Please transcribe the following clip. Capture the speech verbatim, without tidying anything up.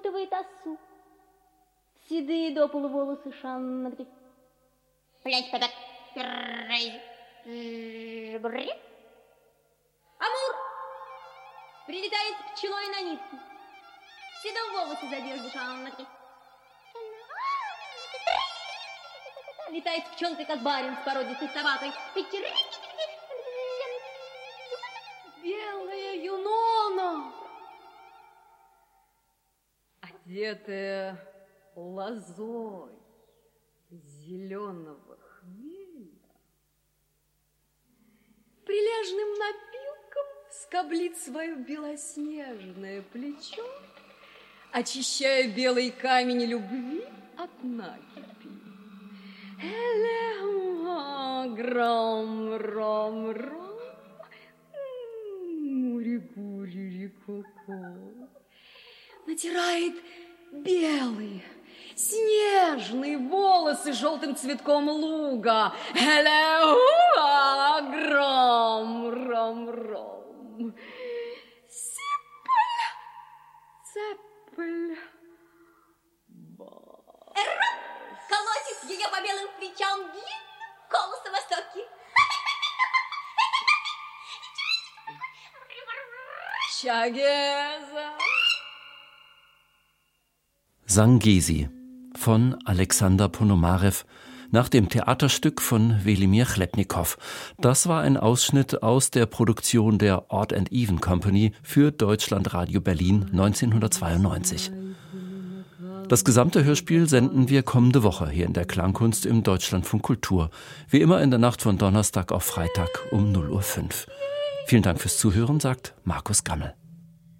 укутывает осу. Седые до полу волосы Шанна. Амур прилетает пчелой на нитке. В седом волосе задержды Шанна. Летает пчелка, как барин с породистой собакой. Белая Юнона, одетая лозой зеленого хмеля, прилежным напилком скоблит свое белоснежное плечо, очищая белый камень любви от накипи. Элеуа, гром, ром, ром. Натирает белые, снежные волосы желтым цветком луга. Элеуа, гром, ром, ром. Сипль, цепль, бас. Колотит ее по белым плечам длинным голосом востоки. Chagesa. Zangesi von Alexander Ponomarew nach dem Theaterstück von Welimir Chlepnikow. Das war ein Ausschnitt aus der Produktion der Odd and Even Company für Deutschlandradio Berlin neunzehnhundertzweiundneunzig. Das gesamte Hörspiel senden wir kommende Woche hier in der Klangkunst im Deutschlandfunk Kultur. Wie immer in der Nacht von Donnerstag auf Freitag um null Uhr fünf. Vielen Dank fürs Zuhören, sagt Markus Gammel.